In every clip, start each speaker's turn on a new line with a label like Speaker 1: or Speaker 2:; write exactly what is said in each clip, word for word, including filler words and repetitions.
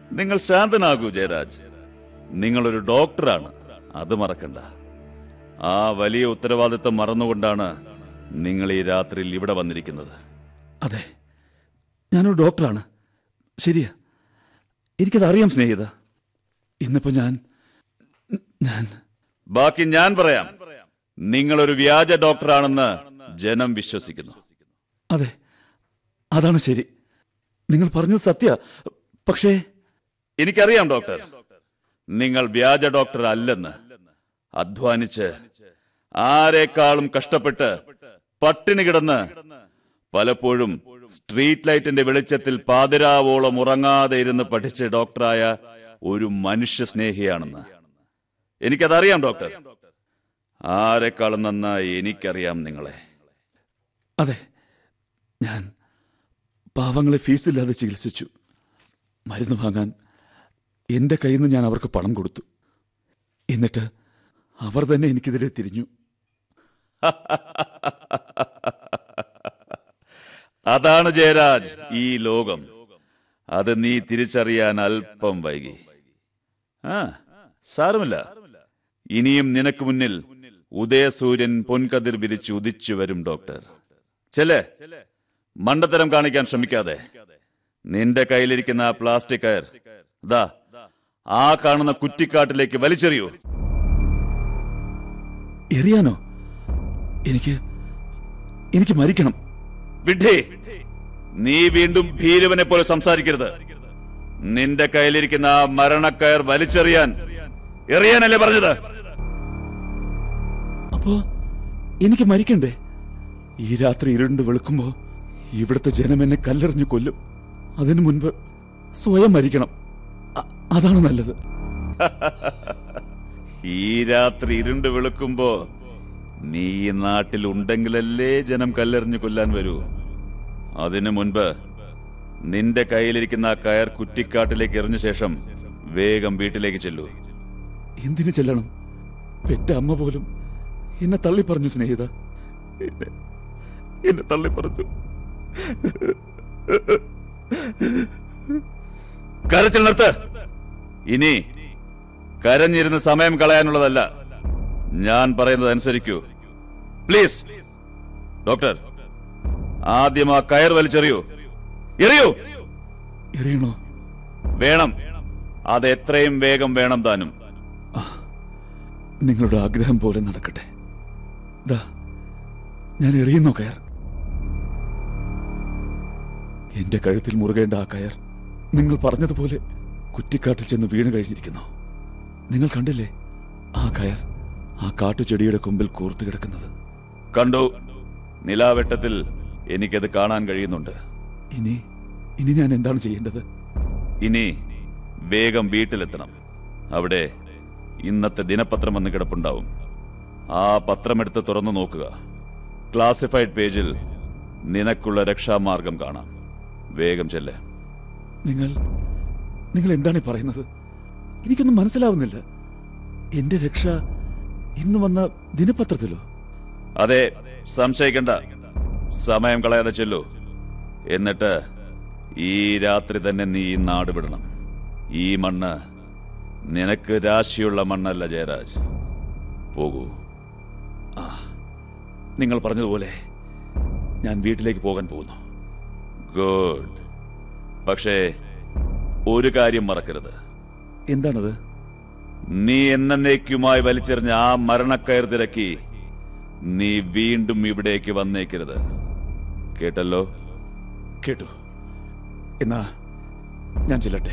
Speaker 1: നിങ്ങൾ ശാന്തനാകൂ ജയരാജ്. നിങ്ങളൊരു ഡോക്ടറാണ്, അത് മറക്കണ്ട. ആ വലിയ ഉത്തരവാദിത്വം മറന്നുകൊണ്ടാണ് നിങ്ങൾ ഈ രാത്രിയിൽ ഇവിടെ വന്നിരിക്കുന്നത്.
Speaker 2: അതെ, ഞാനൊരു ഡോക്ടറാണ്, ശരിയാ. എനിക്കത് അറിയാം സ്നേഹിത. ഇന്നിപ്പോ ഞാൻ ഞാൻ
Speaker 1: ബാക്കി ഞാൻ പറയാം. നിങ്ങളൊരു വ്യാജ ഡോക്ടറാണെന്ന് ജനം വിശ്വസിക്കുന്നു.
Speaker 2: അതെ, അതാണ് ശരി. നിങ്ങൾ പറഞ്ഞത് സത്യ. പക്ഷേ
Speaker 1: എനിക്കറിയാം ഡോക്ടർ, നിങ്ങൾ വ്യാജ ഡോക്ടർ അല്ലെന്ന്. അധ്വാനിച്ച് ആരെക്കാളും കഷ്ടപ്പെട്ട് പട്ടിണി കിടന്ന് പലപ്പോഴും സ്ട്രീറ്റ് ലൈറ്റിന്റെ വെളിച്ചത്തിൽ പാതിരാവോളം ഉറങ്ങാതെ ഇരുന്ന് പഠിച്ച് ഡോക്ടറായ ഒരു മനുഷ്യ സ്നേഹിയാണെന്ന് എനിക്കതറിയാം ഡോക്ടർ. ആരെക്കാളും നന്നായി എനിക്കറിയാം നിങ്ങളെ.
Speaker 2: അതെ, ഞാൻ പാവങ്ങളെ ഫീസില്ലാതെ ചികിത്സിച്ചു. മരുന്ന് വാങ്ങാൻ എന്റെ കയ്യിൽ നിന്ന് ഞാൻ അവർക്ക് പണം കൊടുത്തു. എന്നിട്ട് അവർ തന്നെ എനിക്കെതിരെ തിരിഞ്ഞു.
Speaker 1: അതാണ് ജയരാജ് ഈ ലോകം. അത് നീ തിരിച്ചറിയാൻ അല്പം വൈകി. ആ സാരമില്ല, ഇനിയും നിനക്ക് മുന്നിൽ ഉദയസൂര്യൻ പൊൻകതിർ വിരിച്ച് ഉദിച്ചു വരും ഡോക്ടർ. ചെല്ലേ, മണ്ടത്തരം കാണിക്കാൻ ശ്രമിക്കാതെ. നിന്റെ കയ്യിലിരിക്കുന്ന ആ പ്ലാസ്റ്റിക് കയർ ദാ ആ കാണുന്ന കുറ്റിക്കാട്ടിലേക്ക് വലിച്ചെറിയൂ.
Speaker 2: എറിയാനോ? എനിക്ക് എനിക്ക് മരിക്കണം.
Speaker 1: വിഡ്ഢി, നീ വീണ്ടും ഭീരുവനെ പോലെ സംസാരിക്കരുത്. നിന്റെ കയ്യിലിരിക്കുന്ന ആ മരണക്കയർ വലിച്ചെറിയാൻ, എറിയാനല്ലേ പറഞ്ഞത്?
Speaker 2: അപ്പോ എനിക്ക് മരിക്കണ്ടേ? ഈ രാത്രി ഇരുണ്ട് വെളുക്കുമ്പോ ഇവിടുത്തെ ജനം എന്നെ കല്ലെറിഞ്ഞു കൊല്ലും. അതിനു മുൻപ് സ്വയം മരിക്കണം. അതാണ് നല്ലത്.
Speaker 1: ഈ രാത്രി ഇരുണ്ട് വെളുക്കുമ്പോ നീ ഈ നാട്ടിൽ ഉണ്ടെങ്കിലല്ലേ ജനം കല്ലെറിഞ്ഞു കൊല്ലാൻ വരൂ. അതിനു മുൻപ് നിന്റെ കയ്യിലിരിക്കുന്ന ആ കയർ കുറ്റിക്കാട്ടിലേക്ക് എറിഞ്ഞ ശേഷം വേഗം വീട്ടിലേക്ക് ചെല്ലൂ.
Speaker 2: എന്തിനു ചെല്ലണം? പെറ്റ അമ്മ പോലും എന്നെ തള്ളി പറഞ്ഞു സ്നേഹിത. എന്നെ എന്നെ തള്ളി പറഞ്ഞു.
Speaker 1: കരച്ചിൽ നിർത്ത്. ഇനി കരഞ്ഞിരുന്ന് സമയം കളയാനുള്ളതല്ല. ഞാൻ പറയുന്നത് അനുസരിക്കൂ പ്ലീസ്. ഡോക്ടർ, ആദ്യം ആ കയർ വലിച്ചെറിയൂ. എറിയൂ.
Speaker 2: എറിയണോ?
Speaker 1: വേണം. അത് എത്രയും വേഗം വേണം താനും.
Speaker 2: നിങ്ങളുടെ ആഗ്രഹം പോലെ നടക്കട്ടെ. ദാ ഞാൻ എറിയുന്നു കയർ. എന്റെ കഴുത്തിൽ മുറുകേണ്ട ആ കയർ നിങ്ങൾ പറഞ്ഞതുപോലെ കുറ്റിക്കാട്ടിൽ ചെന്ന് വീണ് കഴിഞ്ഞിരിക്കുന്നു. നിങ്ങൾ കണ്ടില്ലേ ആ കയർ ആ കാട്ടുചെടിയുടെ കൊമ്പിൽ കൂർത്തു കിടക്കുന്നത്?
Speaker 1: കണ്ടു. നിലാവെട്ടത്തിൽ എനിക്കത് കാണാൻ കഴിയുന്നുണ്ട്.
Speaker 2: ഇനി ഇനി ഞാൻ എന്താണ് ചെയ്യേണ്ടത്?
Speaker 1: ഇനി വേഗം വീട്ടിലെത്തണം. അവിടെ ഇന്നത്തെ ദിനപത്രം വന്ന് കിടപ്പുണ്ടാവും. ആ പത്രമെടുത്ത് തുറന്നു നോക്കുക. ക്ലാസിഫൈഡ് പേജിൽ നിനക്കുള്ള രക്ഷാമാർഗം കാണാം. വേഗം ചെല്ലേ.
Speaker 2: നിങ്ങൾ നിങ്ങൾ എന്താണ് പറയുന്നത്? എനിക്കൊന്നും മനസ്സിലാവുന്നില്ല. എന്റെ രക്ഷ ഇന്ന് വന്ന ദിനപത്രത്തിലോ?
Speaker 1: അതെ, സംശയിക്കണ്ട. സമയം കളയാതെ ചെല്ലൂ. എന്നിട്ട് ഈ രാത്രി തന്നെ നീ ഈ നാട് വിടണം. ഈ മണ്ണ് നിനക്ക് രാശിയുള്ള മണ്ണല്ല ജയരാജ്. പോകൂ.
Speaker 2: ആ, നിങ്ങൾ പറഞ്ഞതുപോലെ ഞാൻ വീട്ടിലേക്ക് പോകാൻ പോകുന്നു.
Speaker 1: ഗുഡ്. പക്ഷേ ഒരു കാര്യം മറക്കരുത്.
Speaker 2: എന്താണത്?
Speaker 1: നീ എന്നേക്കുമായി വലിച്ചെറിഞ്ഞ ആ മരണക്കയർ തിരക്കി നീ വീണ്ടും ഇവിടേക്ക് വന്നേക്കരുത്. കേട്ടല്ലോ?
Speaker 2: കേട്ടു. എന്നാ ഞാൻ ചെല്ലട്ടെ.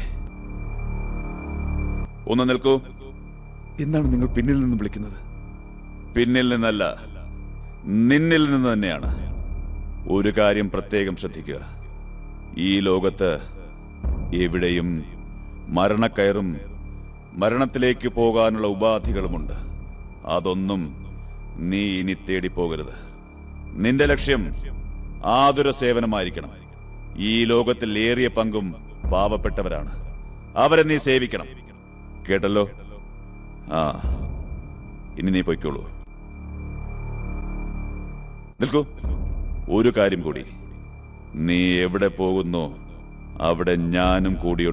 Speaker 1: ഒന്ന് നിൽക്കൂ.
Speaker 2: എന്താണ് നിങ്ങൾ പിന്നിൽ നിന്ന് വിളിക്കുന്നത്?
Speaker 1: പിന്നിൽ നിന്നല്ല, നിന്നിൽ നിന്ന് തന്നെയാണ്. ഒരു കാര്യം പ്രത്യേകം ശ്രദ്ധിക്കുക. ഈ ലോകത്ത് എവിടെയും മരണക്കയറും മരണത്തിലേക്ക് പോകാനുള്ള ഉപാധികളുമുണ്ട്. അതൊന്നും നീ ഇനി തേടിപ്പോകരുത്. നിന്റെ ലക്ഷ്യം ആതുര സേവനമായിരിക്കണം. ഈ ലോകത്തിൽ ഏറിയ പങ്കും പാവപ്പെട്ടവരാണ്. അവരെ നീ സേവിക്കണം. കേട്ടല്ലോ? ആ, ഇനി നീ പൊയ്ക്കോളൂ. നിൽക്കൂ. ഒരു കാര്യം കൂടി. നീ എവിടെ പോകുന്നു അവിടെ ഞാനും കൂടി